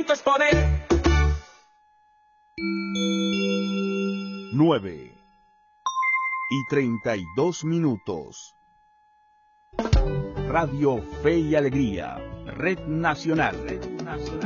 conocimiento es poder. 9:32. Radio Fe y Alegría, Red Nacional.